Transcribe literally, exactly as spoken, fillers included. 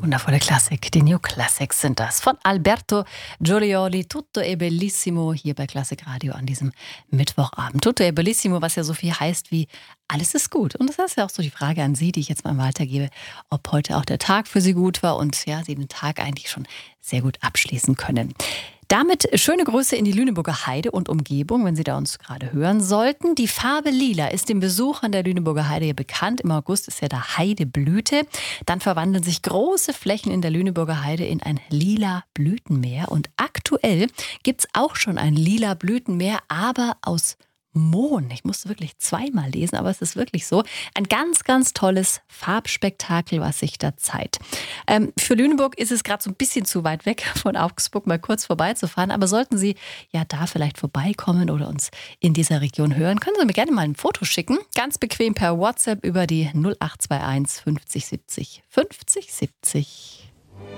Wundervolle Klassik, die New Classics sind das. Von Alberto Giolioli, Tutto è bellissimo, hier bei Klassikradio an diesem Mittwochabend. Tutto è bellissimo, was ja so viel heißt wie alles ist gut. Und das ist ja auch so die Frage an Sie, die ich jetzt mal weitergebe, ob heute auch der Tag für Sie gut war und ja, Sie den Tag eigentlich schon sehr gut abschließen können. Damit schöne Grüße in die Lüneburger Heide und Umgebung, wenn Sie da uns gerade hören sollten. Die Farbe Lila ist den Besuchern der Lüneburger Heide ja bekannt. Im August ist ja da Heideblüte. Dann verwandeln sich große Flächen in der Lüneburger Heide in ein lila Blütenmeer. Und aktuell gibt es auch schon ein lila Blütenmeer, aber aus Mohn. Ich musste wirklich zweimal lesen, aber es ist wirklich so. Ein ganz, ganz tolles Farbspektakel, was sich da zeigt. Ähm, für Lüneburg ist es gerade so ein bisschen zu weit weg von Augsburg, mal kurz vorbeizufahren. Aber sollten Sie ja da vielleicht vorbeikommen oder uns in dieser Region hören, können Sie mir gerne mal ein Foto schicken. Ganz bequem per WhatsApp über die null acht zwei eins fünfzig siebzig fünfzig siebzig.